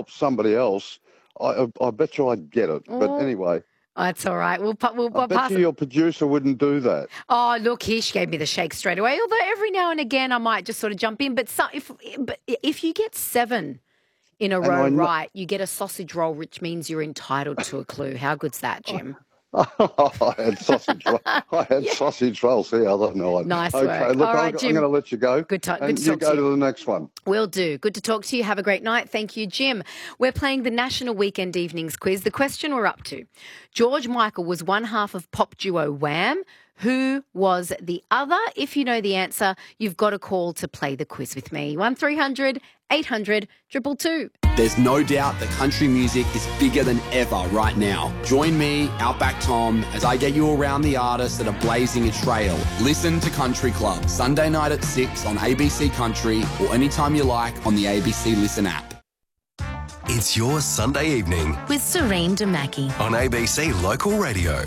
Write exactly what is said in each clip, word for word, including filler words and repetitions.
help somebody else, I, I bet you I'd get it. Oh. But anyway. Oh, that's all right. We'll, we'll, we'll I bet pass you it. your producer wouldn't do that. Oh, look, here she gave me the shake straight away. Although every now and again I might just sort of jump in. But, so, if, but if you get seven in a And row I kn- right, you get a sausage roll, which means you're entitled to a clue. How good's that, Jim? I had sausage. ro- I had Yeah. sausage rolls the other night. Nice okay, work. look, All right, I'm, Jim. I'm going to let you go. Good to- good and to you talk go to to, you. the next one. Will do. Good to talk to you. Have a great night. Thank you, Jim. We're playing the National Weekend Evenings Quiz. The question we're up to: George Michael was one half of pop duo Wham. Who was the other? If you know the answer, you've got a call to play the quiz with me. one three hundred eight hundred two two two. There's no doubt that country music is bigger than ever right now. Join me, Outback Tom, as I get you around the artists that are blazing a trail. Listen to Country Club, Sunday night at six on A B C Country or anytime you like on the A B C Listen app. It's your Sunday evening with Serene Demaki on A B C Local Radio.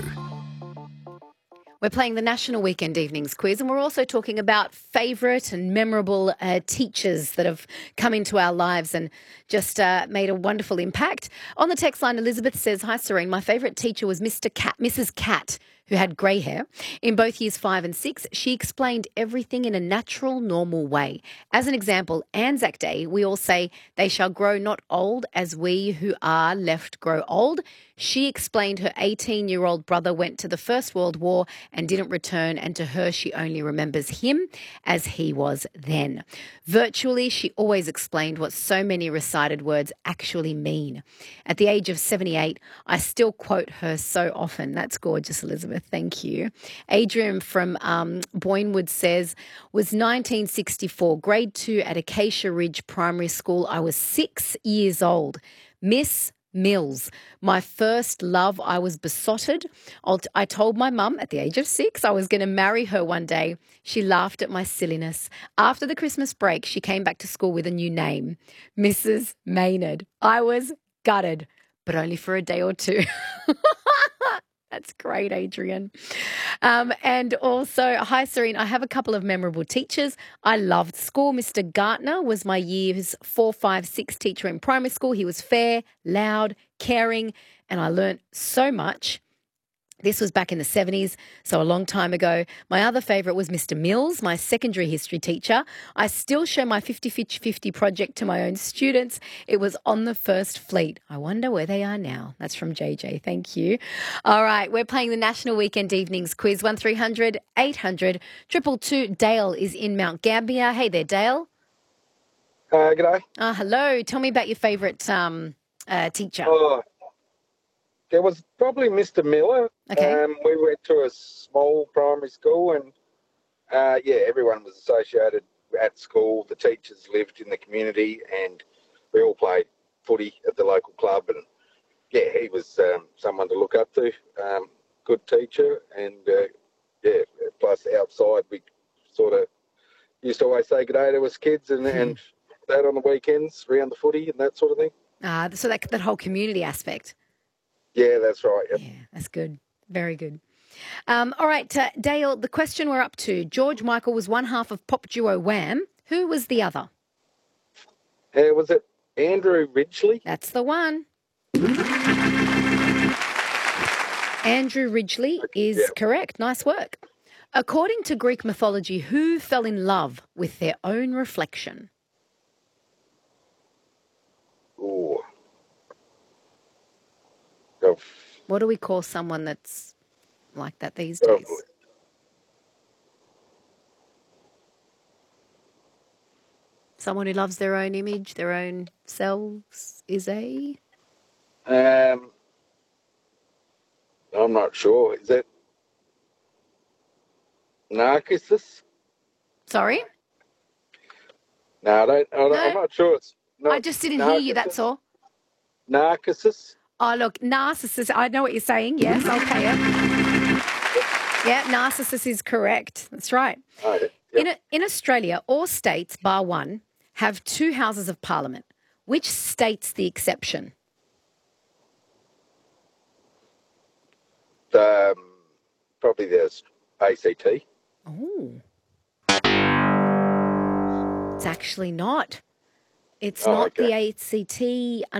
We're playing the National Weekend Evenings Quiz, and we're also talking about favourite and memorable uh, teachers that have come into our lives and just uh, made a wonderful impact. On the text line, Elizabeth says, "Hi, Serene. My favourite teacher was Mister Cat, Missus Cat, who had grey hair. In both years five and six, she explained everything in a natural, normal way. As an example, Anzac Day, we all say, 'They shall grow not old as we who are left grow old.' She explained her eighteen-year-old brother went to the First World War and didn't return, and to her, she only remembers him as he was then. Virtually, she always explained what so many recited words actually mean. At the age of seventy-eight, I still quote her so often." That's gorgeous, Elizabeth. Thank you. Adrian from um, Boynewood says, "Was nineteen sixty-four, grade two at Acacia Ridge Primary School. I was six years old. Miss Mills, my first love. I was besotted. I'll t- I told my mum at the age of six I was going to marry her one day. She laughed at my silliness. After the Christmas break, she came back to school with a new name, Missus Maynard. I was gutted, but only for a day or two." That's great, Adrian. Um, and also, "Hi, Serene. I have a couple of memorable teachers I loved school. Mister Gartner was my years four, five, six teacher in primary school. He was fair, loud, caring, and I learnt so much. This was back in the seventies, so a long time ago. My other favourite was Mister Mills, my secondary history teacher. I still show my fifty fifty project to my own students. It was on the First Fleet. I wonder where they are now." That's from J J. Thank you. All right, we're playing the National Weekend Evenings Quiz. one three hundred eight hundred two two two. Dale is in Mount Gambier. Hey there, Dale. Uh, g'day. Uh, hello. Tell me about your favourite um, uh, teacher. Oh, there was probably Mister Miller. Okay. Um, we went to a small primary school, and uh, yeah, everyone was associated at school. The teachers lived in the community, and we all played footy at the local club. And yeah, he was um, someone to look up to. Um, good teacher, and uh, yeah, plus outside we sort of used to always say good day to us kids, and Hmm. and that on the weekends around the footy and that sort of thing. Uh, so that, that whole community aspect. Yeah, that's right. Yep. Yeah, that's good. Very good. Um, all right, uh, Dale, the question we're up to. George Michael was one half of pop duo Wham. Who was the other? Uh, was it Andrew Ridgeley? That's the one. Andrew Ridgeley is Yeah. correct. Nice work. According to Greek mythology, who fell in love with their own reflection? Ooh. Oh, What do we call someone that's like that these oh, days? Someone who loves their own image, their own selves, is a... Um, I'm not sure. Is that Narcissus? Sorry? No, I don't, I don't, No. I'm not sure. It's not I just didn't hear you, that's all. Narcissus? Oh, look, Narcissus, I know what you're saying. Yes, okay. Yeah, Narcissus is correct. That's right. Oh, yeah. In, a, in Australia, all states, bar one, have two houses of parliament. Which state's the exception? Um, probably there's A C T. Oh. It's actually not. It's Oh, not okay. the A C T.